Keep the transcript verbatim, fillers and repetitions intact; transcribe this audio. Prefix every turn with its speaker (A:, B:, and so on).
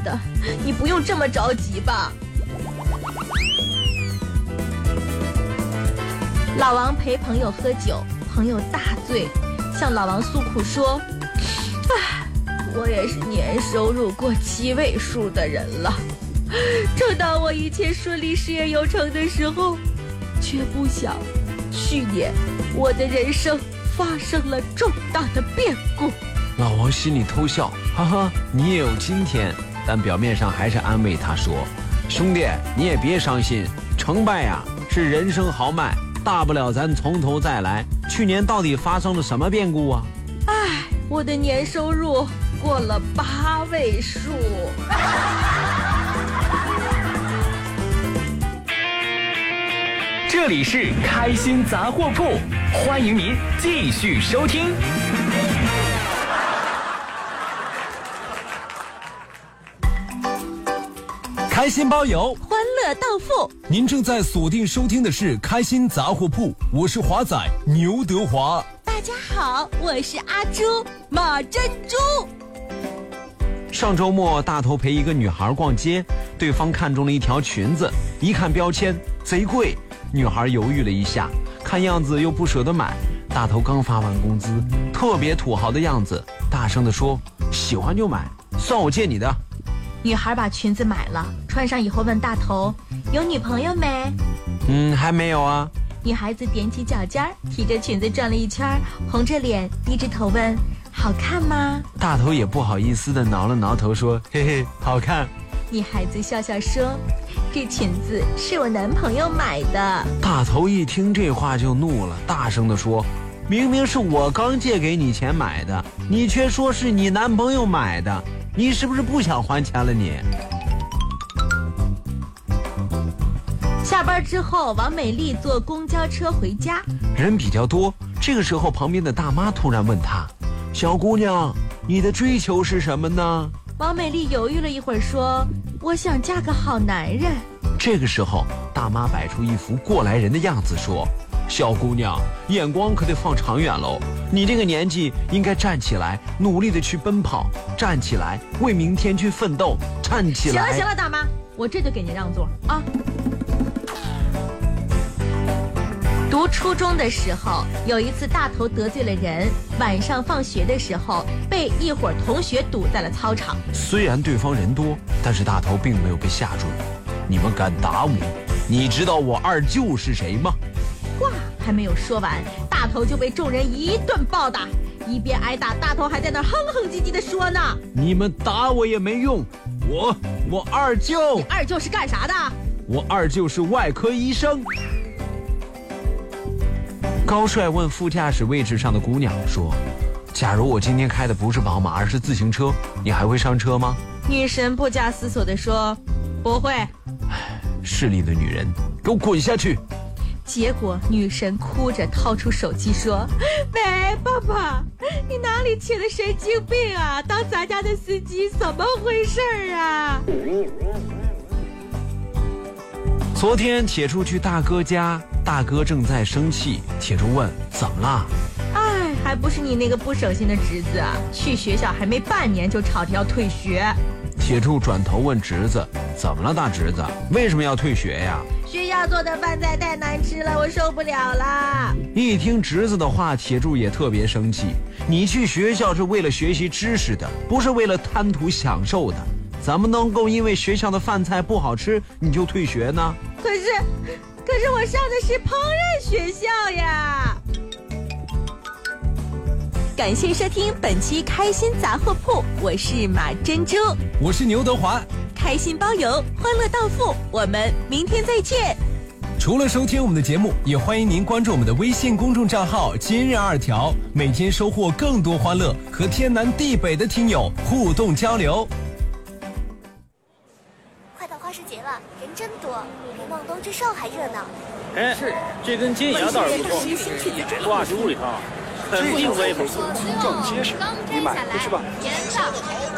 A: 的，你不用这么着急吧。老王陪朋友喝酒，朋友大醉，向老王诉苦说：唉，我也是年收入过七位数的人了，正当我一切顺利事业有成的时候，却不想去年我的人生发生了重大的变故。
B: 老王心里偷笑，哈哈，你也有今天，但表面上还是安慰他说：兄弟，你也别伤心，成败呀是人生豪迈，大不了咱从头再来。去年到底发生了什么变故啊？
A: 唉，我的年收入过了八位数。
C: 这里是开心杂货铺，欢迎您继续收听。
D: 开心包邮，
A: 欢乐到付。
D: 您正在锁定收听的是开心杂货铺，我是华仔牛德华。
A: 大家好，我是阿朱马珍珠。
B: 上周末，大头陪一个女孩逛街，对方看中了一条裙子，一看标签贼贵，女孩犹豫了一下，看样子又不舍得买。大头刚发完工资，特别土豪的样子，大声地说：喜欢就买，算我借你的。
A: 女孩把裙子买了，穿上以后问大头：有女朋友没？
B: 嗯，还没有啊。
A: 女孩子踮起脚尖，提着裙子转了一圈，红着脸低着头问：好看吗？
B: 大头也不好意思地挠了挠头说：嘿嘿，好看。
A: 女孩子笑笑说：这裙子是我男朋友买的。
B: 大头一听这话就怒了，大声地说：明明是我刚借给你钱买的，你却说是你男朋友买的，你是不是不想还钱了你？
A: 下班之后，王美丽坐公交车回家，
B: 人比较多。这个时候，旁边的大妈突然问她：小姑娘，你的追求是什么呢？
A: 王美丽犹豫了一会儿说：我想嫁个好男人。
B: 这个时候，大妈摆出一副过来人的样子说：小姑娘，眼光可得放长远喽，你这个年纪应该站起来，努力的去奔跑，站起来为明天去奋斗，站起来。
A: 行了行了，大妈，我这就给您让座啊。读初中的时候，有一次大头得罪了人，晚上放学的时候被一伙同学堵在了操场。
B: 虽然对方人多，但是大头并没有被吓住。你们敢打我？你知道我二舅是谁吗？
A: 话还没有说完，大头就被众人一顿暴打，一边挨打，大头还在那哼哼唧唧的说呢：
B: 你们打我也没用，我我二舅。
A: 你二舅是干啥的？
B: 我二舅是外科医生。高帅问副驾驶位置上的姑娘说：假如我今天开的不是宝马，而是自行车，你还会上车吗？
A: 女神不假思索地说：不会。
B: 势利的女人，给我滚下去。
A: 结果女神哭着掏出手机说：喂，爸爸，你哪里请的神经病啊？当咱家的司机怎么回事啊？
B: 昨天铁柱去大哥家，大哥正在生气，铁柱问：怎么了？
A: 哎，还不是你那个不省心的侄子啊，去学校还没半年就吵着要退学。
B: 铁柱转头问侄子：怎么了，大侄子？为什么要退学呀？
A: 学校做的饭菜太难吃了，我受不了了。
B: 一听侄子的话，铁柱也特别生气。你去学校是为了学习知识的，不是为了贪图享受的，怎么能够因为学校的饭菜不好吃你就退学呢？
A: 可是可是我上的是烹饪学校呀。感谢收听本期开心杂货铺，我是马珍珠，
D: 我是牛德华。
A: 开心包邮，欢乐到付，我们明天再见。
D: 除了收听我们的节目，也欢迎您关注我们的微信公众账号今日二条，每天收获更多欢乐，和天南地北的听友互动交流。
E: 快到花市节了，人真多，比望东之寿还热闹。
F: 哎，是这根金牙倒是不错，挂书里头，肯定威风，
G: 正结实，你买回去吧。